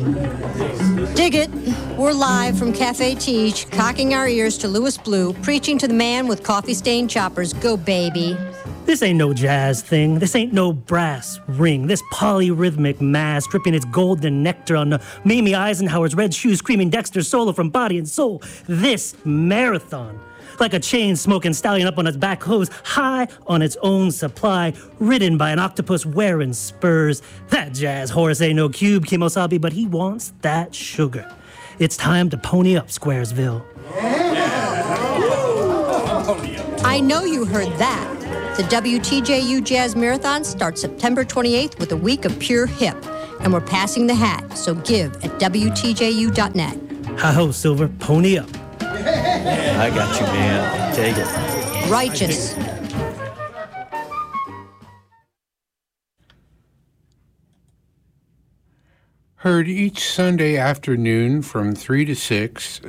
Dig it. We're live from Cafe Tige, cocking our ears to Louis Blue, preaching to the man with coffee-stained choppers. Go, baby. This ain't no jazz thing. This ain't no brass ring. This polyrhythmic mass dripping its golden nectar on the Mamie Eisenhower's red shoes, screaming Dexter's solo from body and soul. This marathon, like a chain-smoking stallion up on its back hose, high on its own supply, ridden by an octopus wearing spurs. That jazz horse ain't no cube, Kimosabe, but he wants that sugar. It's time to pony up, Squaresville. I know you heard that. The WTJU Jazz Marathon starts September 28th with a week of pure hip, and we're passing the hat, so give at WTJU.net. Hi-ho, Silver, pony up. I got you, man. Take it. Righteous. Heard each Sunday afternoon from 3 to 6,